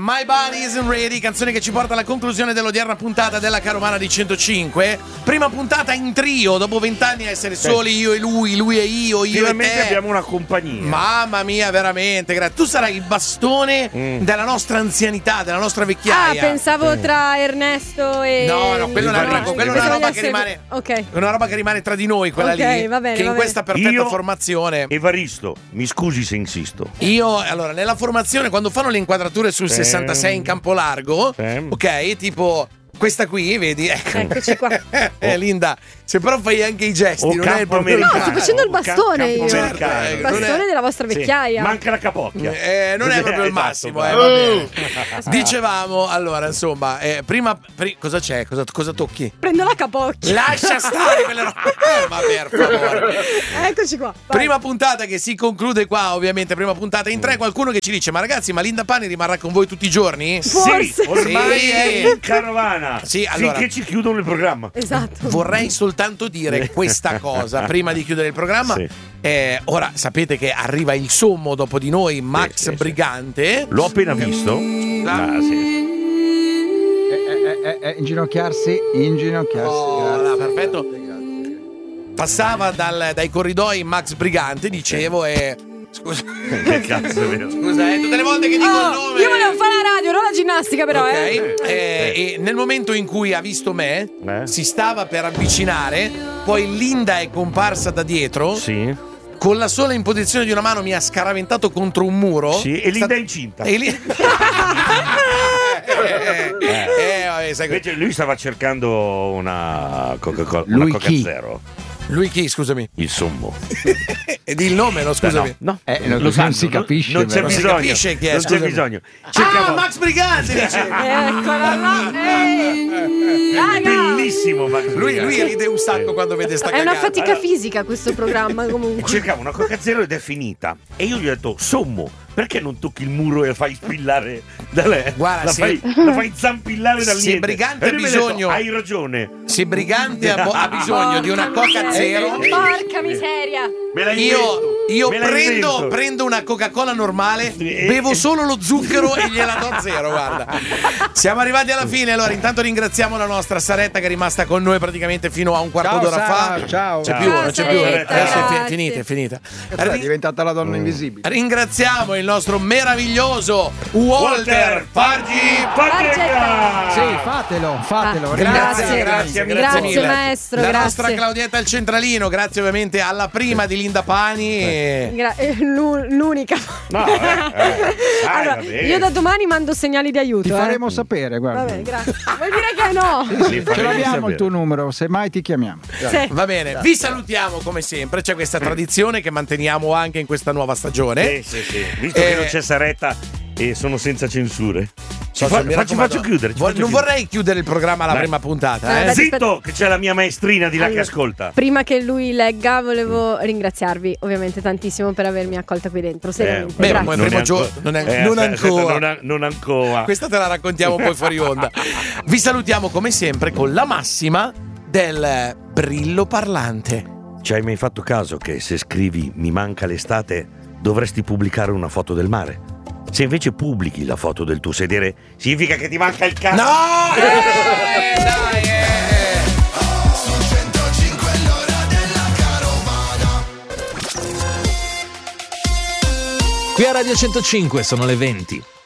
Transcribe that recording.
My Body Isn't Ready, canzone che ci porta alla conclusione dell'odierna puntata della Caromana di 105. Prima puntata in trio, dopo 20 anni a essere soli, io e lui e io finalmente e te. Abbiamo una compagnia. Mamma mia, veramente, grazie. Tu sarai il bastone della nostra anzianità, della nostra vecchiaia. Pensavo tra Ernesto e... No, quello è una roba che rimane. Ok. Una roba che rimane tra di noi, quella lì. Va bene, che in questa perfetta formazione. Evaristo, mi scusi se insisto. Io, allora, nella formazione, quando fanno le inquadrature sul 66 in campo largo, ok, tipo questa qui, vedi? Eccoci qua. Linda, se però fai anche i gesti, non è il problema. No, sto facendo il bastone io. Certo, il bastone della vostra vecchiaia. Manca la capocchia. Non è proprio il massimo. Va bene. Dicevamo, allora, insomma, prima cosa c'è? Cosa tocchi? Prendo la capocchia. Lascia stare quelle robe. Ma per favore. Eccoci qua. Vai. Prima puntata che si conclude qua, ovviamente. Prima puntata in 3. Qualcuno che ci dice: ma ragazzi, ma Linda Pani rimarrà con voi tutti i giorni? Forse. Sì, ormai è in carovana. Sì, allora, finché ci chiudono il programma. Esatto. Vorrei soltanto dire questa cosa prima di chiudere il programma. Sì. Ora sapete che arriva il sommo dopo di noi, Max Brigante. L'ho appena visto. Sì. Inginocchiarsi. No, perfetto. Passava dai corridoi Max Brigante, dicevo, e scusa. Che cazzo è vero? Scusa, tutte le volte che dico il nome. Io volevo fare la radio, non la ginnastica, però. Ok. E nel momento in cui ha visto me, si stava per avvicinare, poi Linda è comparsa da dietro. Sì. Con la sola imposizione di una mano mi ha scaraventato contro un muro. Sì, e Linda è incinta. E lì... Invece lui stava cercando una Coca-Cola, Lui una Coca chi? Zero. Lui chi, scusami? Il sommo. E di il nome, no, scusami. No. Lo sanno, si capisce. Non c'è Non si bisogno. capisce chi è, Non c'è scusami. bisogno. Max Brigante, dice. Eccola là. È bellissimo Max Lui Brigante. ride un sacco quando vede sta È una cagata. fatica fisica questo programma, comunque. Cercavo una Coca Zero ed è finita. E io gli ho detto: Sommo, perché non tocchi il muro e la fai spillare da lei? Guarda, la fai zampillare dal se niente. Brigante E lui mi ha detto, bisogno- hai ragione. Se Brigante ha bisogno di una Coca Zero, Porca miseria. Me l'hai io Me l'hai prendo una Coca-Cola normale, bevo solo lo zucchero e gliela do zero, guarda. Siamo arrivati alla fine, allora intanto ringraziamo la nostra Saretta che è rimasta con noi praticamente fino a un quarto d'ora fa. Ciao. C'è più, non c'è più. Saretta, Adesso è grazie. finita. È diventata la donna invisibile. Ringraziamo il nostro meraviglioso Walter Fargi. Fargetta. Sì, fatelo. Grazie mille. maestro, La grazie. nostra Claudietta al centralino, grazie ovviamente alla prima di Linda Pani. L'unica. No, Allora, io da domani mando segnali di aiuto. Ti faremo sapere, guarda. Vabbè, grazie. Vuol dire che no. Ce l'abbiamo il tuo numero, se mai ti chiamiamo. Sì. Va bene, vi salutiamo come sempre. C'è questa tradizione che manteniamo anche in questa nuova stagione. Sì. Visto che non c'è Saretta e sono senza censure. Ci faccio chiudere. Non vorrei chiudere il programma alla prima puntata. Zitto, che c'è la mia maestrina di là che ascolta. Prima che lui legga, volevo ringraziarvi ovviamente tantissimo per avermi accolta qui dentro. Seriamente. Beh, grazie. il primo giorno Non ancora. Questa te la raccontiamo poi fuori onda. Vi salutiamo come sempre con la massima del brillo parlante. Ci hai mai fatto caso che se scrivi mi manca l'estate dovresti pubblicare una foto del mare? Se invece pubblichi la foto del tuo sedere, significa che ti manca il cazzo. No! Dai! Su 105 l'ora della Carovana. Qui a Radio 105 sono le 20.